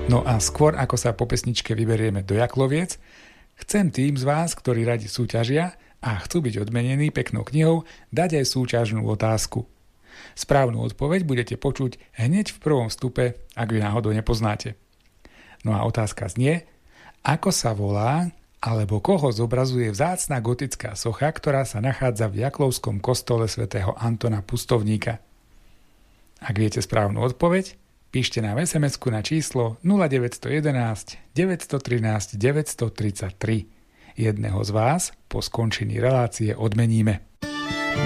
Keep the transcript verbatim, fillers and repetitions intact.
No a skôr ako sa po pesničke vyberieme do Jakloviec, chcem tým z vás, ktorí radi súťažia a chcú byť odmenení peknou knihou, dať aj súťažnú otázku. Správnu odpoveď budete počuť hneď v prvom vstupe, ak ju náhodou nepoznáte. No a otázka znie, ako sa volá alebo koho zobrazuje vzácna gotická socha, ktorá sa nachádza v Jaklovskom kostole svätého Antona Pustovníka. Ak viete správnu odpoveď, píšte nám es em esku na číslo nula deväť jeden jedna, deväť jedna tri, deväť tri tri. Jedného z vás po skončení relácie odmeníme.